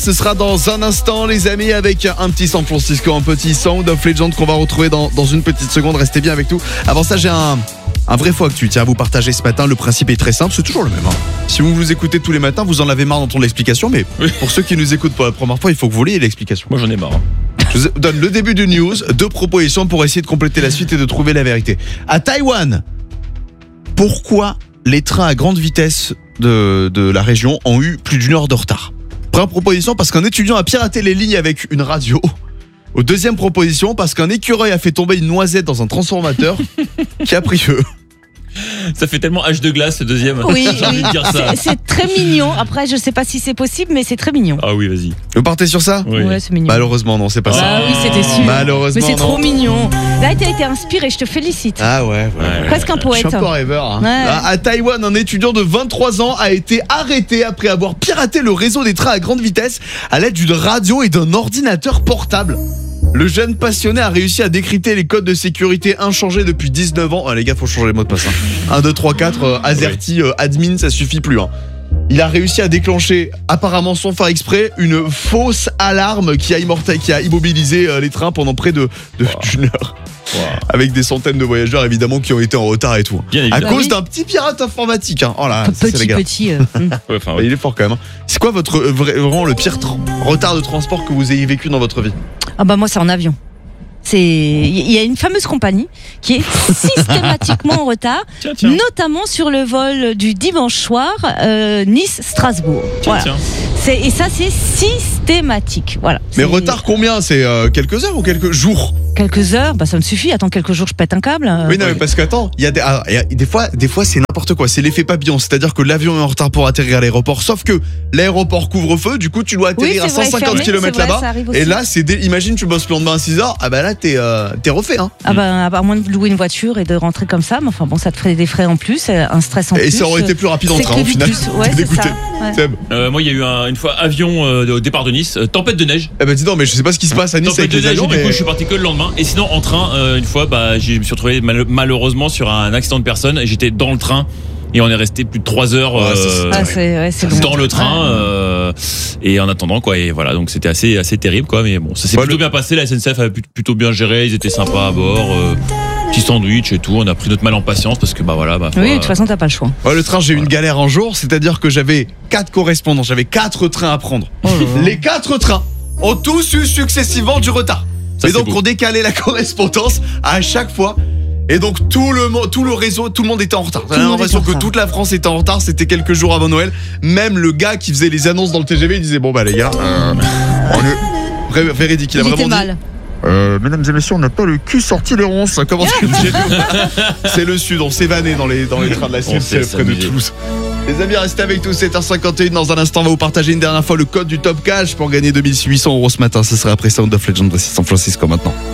Ce sera dans un instant, les amis, avec un petit San Francisco, un petit Sound of Legend qu'on va retrouver dans une petite seconde. Restez bien avec nous. Avant ça, j'ai un vrai faux actu. Tiens, à vous partager ce matin. Le principe est très simple, c'est toujours le même. Si vous nous écoutez tous les matins, vous en avez marre d'entendre l'explication. Mais pour ceux qui nous écoutent pour la première fois, il faut que vous l'ayez l'explication. Moi, j'en ai marre. Je vous donne le début du news, 2 propositions pour essayer de compléter la suite et de trouver la vérité. À Taïwan, pourquoi les trains à grande vitesse de la région ont eu plus d'1 heure de retard? Première proposition, parce qu'un étudiant a piraté les lignes avec une radio. Au deuxième proposition, parce qu'un écureuil a fait tomber une noisette dans un transformateur qui a pris feu. Ça fait tellement H de glace, ce deuxième. Oui, J'ai envie de dire ça. c'est très mignon. Après, je sais pas si c'est possible, mais c'est très mignon. Ah oui, vas-y. Vous partez sur ça? Oui. Ouais, c'est mignon. Malheureusement, non, c'est pas ça. Ah oui, c'était sûr. Malheureusement, Mais c'est non. trop mignon. Là, t'as été inspiré, je te félicite. Ah ouais. Presque un Je poète. suis un peu rêveur. Hein. Ouais. À Taïwan, un étudiant de 23 ans a été arrêté après avoir piraté le réseau des trains à grande vitesse à l'aide d'une radio et d'un ordinateur portable. Le jeune passionné a réussi à décrypter les codes de sécurité inchangés depuis 19 ans. Ah, les gars, faut changer le mot de passe. 1, 2, 3, 4, AZERTY, admin, ça suffit plus. Il a réussi à déclencher, apparemment sans faire exprès, une fausse alarme qui a immobilisé les trains pendant près d'une heure. Wow. Avec des centaines de voyageurs évidemment qui ont été en retard et tout. Bien À évidemment. cause oui. d'un petit pirate informatique. Oh là, ça, c'est la guerre. Petit. Ouais, enfin, ouais. Il est fort quand même. C'est quoi votre vraiment le pire retard de transport que vous ayez vécu dans votre vie? Ah bah moi, c'est en avion. Il y a une fameuse compagnie qui est systématiquement en retard, Tiens. notamment sur le vol du dimanche soir Nice-Strasbourg. Voilà. Tiens. Et ça, c'est systématique. Voilà. Mais C'est retard combien? C'est quelques heures ou quelques jours? quelques heures, bah ça me suffit. Attends quelques jours, je pète un câble. Oui, non, mais parce qu'attends, il y a des fois c'est n'importe quoi. C'est l'effet papillon, c'est-à-dire que l'avion est en retard pour atterrir à l'aéroport, sauf que l'aéroport couvre-feu, du coup tu dois atterrir Oui, c'est à vrai, 150 fermé, km c'est vrai, là-bas. ça arrive aussi. Et là, imagine tu bosses le lendemain à 6h, ah bah là t'es refait. Ah bah, à moins de louer une voiture et de rentrer comme ça, mais enfin bon, ça te ferait des frais en plus, un stress en plus. Et ça aurait été plus rapide en c'est train que au du final. plus. Ouais, T'es c'est dégoûté. ça. Ouais. Seb. Moi, il y a eu une fois avion au départ de Nice, tempête de neige. Eh ben dis donc, mais je sais pas ce qui se passe à Nice avec Tempête de les neige, avions. et du coup, mais- je suis parti que le lendemain. Et sinon, en train, une fois, je me suis retrouvé malheureusement sur un accident de personne. Et j'étais dans le train et on est resté plus de 3 heures C'est long. dans le train et en attendant quoi. Et voilà, donc c'était assez terrible quoi. Mais bon, ça s'est Ouais, plutôt bien passé. La SNCF avait plutôt bien géré. Ils étaient sympas à bord. Petit sandwich et tout. On a pris notre mal en patience parce que Oui, de toute façon, t'as pas le choix. Ouais, le train, j'ai eu une galère un jour, c'est-à-dire que j'avais 4 correspondants, j'avais 4 trains à prendre. Les 4 trains ont tous eu successivement du retard. Ça, Et c'est donc beau. on décalait la correspondance à chaque fois. Et donc tout le réseau, tout le monde était en retard. J'ai le monde l'impression était en que retard. toute la France était en retard, c'était quelques jours avant Noël. Même le gars qui faisait les annonces dans le TGV, il disait bon bah les gars, on est véridique, il a Il était vraiment dit. mal. Mesdames et messieurs, on n'a pas le cul sorti les ronces. Ça commence comme chez nous. C'est le sud, on s'est vanné dans les trains de la On sait SNCF près de s'amuser. Toulouse. Les amis, restez avec nous, 7h51. Dans un instant, on va vous partager une dernière fois le code du Top Cash pour gagner 2800 € ce matin. Ce sera après Sound of Legend. Voici San Francisco maintenant.